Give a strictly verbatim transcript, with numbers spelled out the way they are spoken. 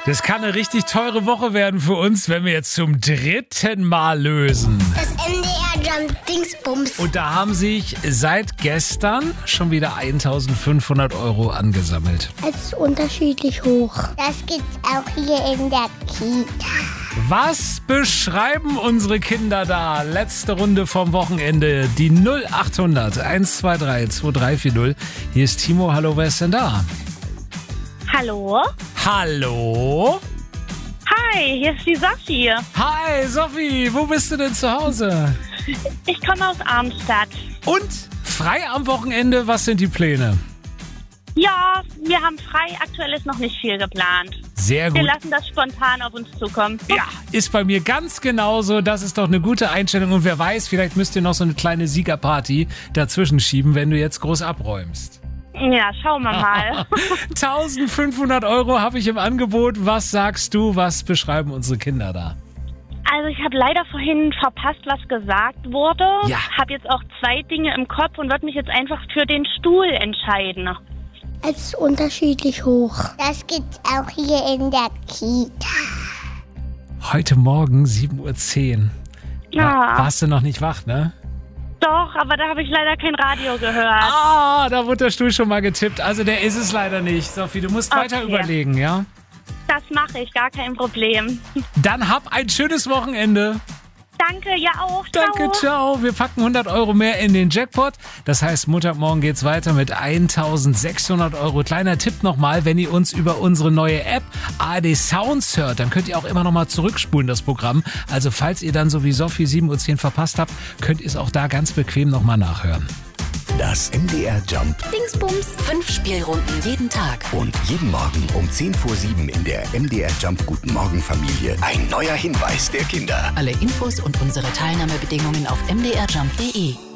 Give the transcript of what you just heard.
Das kann eine richtig teure Woche werden für uns, wenn wir jetzt zum dritten Mal lösen. Das M D R Jump Dingsbums. Und da haben sich seit gestern schon wieder eintausendfünfhundert Euro angesammelt. Es ist unterschiedlich hoch. Das gibt's auch hier in der Kita. Was beschreiben unsere Kinder da? Letzte Runde vom Wochenende. Die null acht hundert eins zwei drei zwei drei vier null. Hier ist Timo. Hallo, wer ist denn da? Hallo? Hallo? Hi, hier ist die Sophie. Hi, Sophie. Wo bist du denn zu Hause? Ich komme aus Arnstadt. Und? Frei am Wochenende? Was sind die Pläne? Ja, wir haben frei. Aktuell ist noch nicht viel geplant. Sehr gut. Wir lassen das spontan auf uns zukommen. Ja, ist bei mir ganz genauso. Das ist doch eine gute Einstellung. Und wer weiß, vielleicht müsst ihr noch so eine kleine Siegerparty dazwischen schieben, wenn du jetzt groß abräumst. Ja, schauen wir mal. eintausendfünfhundert Euro habe ich im Angebot. Was sagst du? Was beschreiben unsere Kinder da? Also ich habe leider vorhin verpasst, was gesagt wurde. Ja. Habe jetzt auch zwei Dinge im Kopf und würde mich jetzt einfach für den Stuhl entscheiden. Es ist unterschiedlich hoch. Das gibt's auch hier in der Kita. Heute Morgen sieben Uhr zehn. Ja. Warst du noch nicht wach, ne? Doch, aber da habe ich leider kein Radio gehört. Ah, da wurde der Stuhl schon mal getippt. Also der ist es leider nicht. Sophie, du musst Okay. weiter überlegen, ja? Das mache ich, gar kein Problem. Dann hab ein schönes Wochenende. Danke, ja auch. Danke, ciao. Wir packen hundert Euro mehr in den Jackpot. Das heißt, Montagmorgen geht's weiter mit eintausendsechshundert Euro. Kleiner Tipp nochmal, wenn ihr uns über unsere neue App A R D Sounds hört, dann könnt ihr auch immer nochmal zurückspulen, das Programm. Also falls ihr dann so wie Sophie sieben Uhr zehn verpasst habt, könnt ihr es auch da ganz bequem nochmal nachhören. Das M D R Jump Dingsbums. Fünf Spielrunden jeden Tag. und jeden Morgen um zehn vor sieben in der M D R Jump Guten Morgen Familie ein neuer Hinweis der Kinder. Alle Infos und unsere Teilnahmebedingungen auf m d r jump punkt d e.